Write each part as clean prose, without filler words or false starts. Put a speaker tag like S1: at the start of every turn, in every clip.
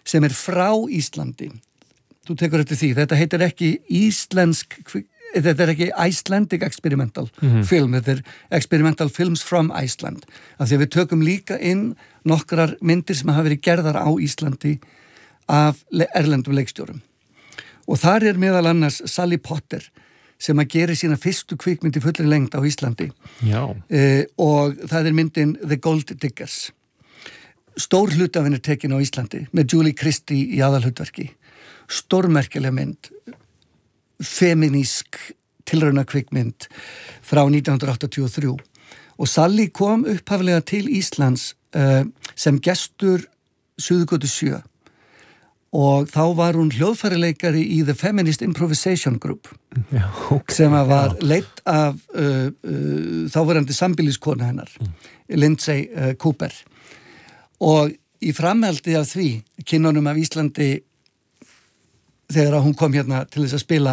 S1: sem frá Íslandi. Þú tekur eftir því, þetta heitir ekki þetta ekki Icelandic experimental film, þetta experimental films from Iceland, af því að við tökum líka inn nokkrar myndir sem hafa verið gerðar á Íslandi af erlendum leikstjórum. Og þar meðal annars Sally Potter sem að gera sína fyrstu kvikmynd í fullri lengd á Íslandi.
S2: Já.
S1: Og það myndin The Gold Diggers. Stór hluti af henni tekin á Íslandi með Julie Christie í aðalhlutverki. Stórmerkileg mynd, feminísk tilrauna kvikmynd frá 1983. Og Sally kom upphaflega til Íslands sem gestur Suðurgötu 7. Og þá var hún hljóðfærileikari í The Feminist Improvisation Group.
S2: Já, okay.
S1: Sem var leitt af þáverandi sambýliskonu hennar, Lindsay Cooper. Og í framhaldi af því, kynnunum af Íslandi þegar hún kom hérna til þess að spila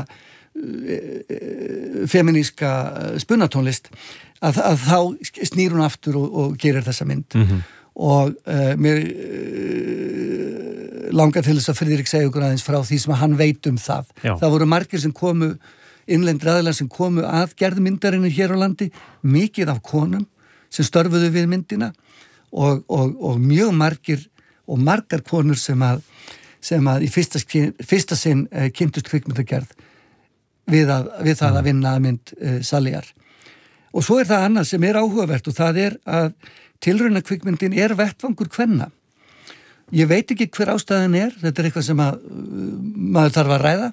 S1: feminíska spunatónlist, að þá snýr hún aftur og gerir þessa mynd. Og mér langar til þess að Friðrik segja okkur aðeins frá því sem að hann veit það.
S2: Já.
S1: Það voru margir sem komu, innlendir aðilar sem komu að gerð myndarinnar hér á landi, mikið af konum sem störfuðu við myndina og mjög margar konur sem að í fyrsta sinn kynntust kvikmyndagerð við það að vinna að mynd Sallyar. Og svo það annað sem áhugavert og það að tilrauna kvikmyndin vettvangur kvenna. Ég veit ekki hver ástæðan þetta eitthvað sem að maður þarf að ræða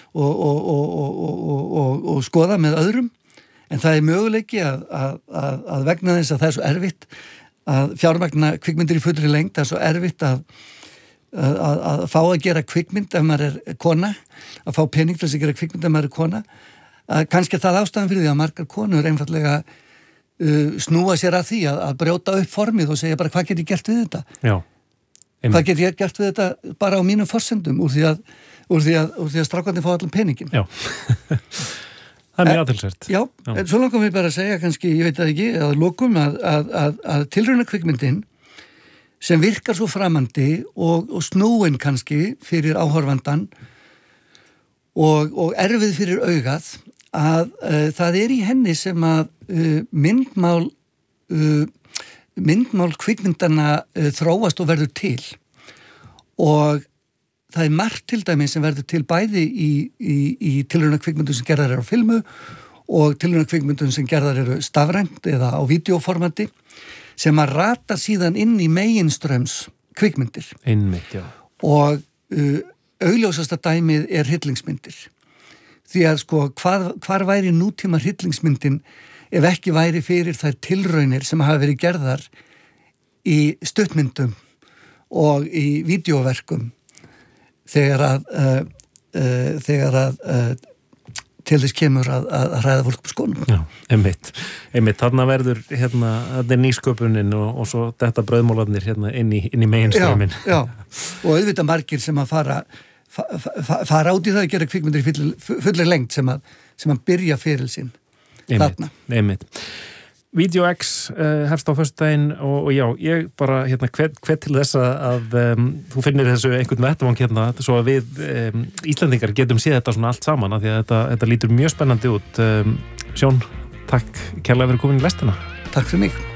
S1: og skoða með öðrum, en það möguleiki að vegna þess að það svo erfitt að fjármagna kvikmyndir í fullri lengd, það svo erfitt að fá að gera kvikmynd ef maður kona, að fá pening til þess að gera kvikmynd ef maður kona, að kannski það ástæðan fyrir því að margar konur einfaldlega snúa sér að því að brjóta upp formið og segja bara hvað get ég gert við þetta? Já. Hvað get ég gert við þetta bara á mínum forsendum úr því að strákarnir fá allan peningin? Já.
S2: Það mjög aðtilsvert.
S1: Já, svo langum við bara að segja kannski, ég veit það ekki, að lokum að tilrauna kvikmyndin sem virkar svo framandi og snúin kannski fyrir áhorfandan og erfið fyrir augað að það í henni sem að myndmál kvikmyndana þróast og verður til og það margt til dæmis sem verður til bæði í tilrauna kvikmyndum sem gerðar á filmu og tilrauna kvikmyndum sem gerðar stafrænt eða á vídeóformati sem að rata síðan inn í meginströms kvikmyndir.
S2: Einmitt, já.
S1: Og augljósasta dæmið hryllingsmyndir. Því að sko, hvar væri nútíma hryllingsmyndin ef ekki væri fyrir þær tilraunir sem hafa verið gerðar í stuttmyndum og í vídeóverkum þegar að til þess kemur að hræða fólk på skónum.
S2: Já, einmitt. Þarna verður þarna nýsköpunin og svo þetta brauðmólarnir inn í meginströmmin. Já,
S1: og auðvitað margir sem að fara át í það að gera kvikmyndir í fullir lengd sem að byrja fyrir sinn.
S2: Einmitt. Video X hefst á föstudaginn og já, ég bara hvet til þess að þú finnir þessu einhvern vettvang svo að við Íslendingar getum séð þetta svona allt saman af því að þetta lítur mjög spennandi út. Sjón, takk kærlega fyrir komin í lestina.
S1: Takk fyrir mig.